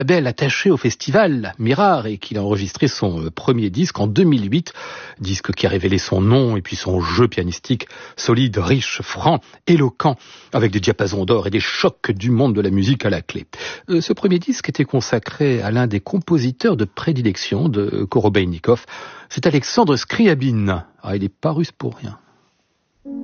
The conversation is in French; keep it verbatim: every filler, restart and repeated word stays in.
label attaché au festival Mirar et qu'il a enregistré son premier disque en deux mille huit, disque qui a révélé son nom et puis son jeu pianistique solide, riche, franc, éloquent, avec des diapasons d'or et des chocs du monde de la musique à la clé. Ce premier disque était consacré à l'un des compositeurs de prédilection de Korobeinikov, c'est Alexandre Scriabine. Ah, il est pas russe pour rien.